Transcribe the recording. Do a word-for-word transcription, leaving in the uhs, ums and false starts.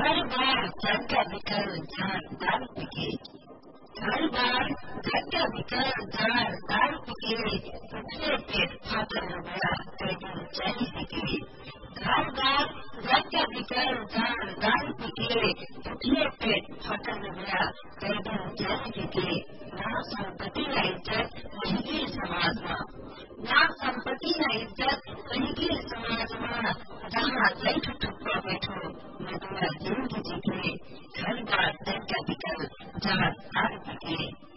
घर बार जाके निकल जान दारू पिके, घर बार जाके निकल जान दारू पिके, उठे पेट फाटल गया कई दिन चली पिके, घर बार जाके निकल जान दारू पिके, उठे पेट फाटल गया कई दिन चली पिके। ना संपत्ति ना इज्जत कहीं की समाज में, ना संपत्ति ना इज्जत कहीं की समाज में, जहाँ बैठ ठुप्पा बैठो मधुआ जिंदगी जीते, घर बार जाके निकल जान दारू पिके।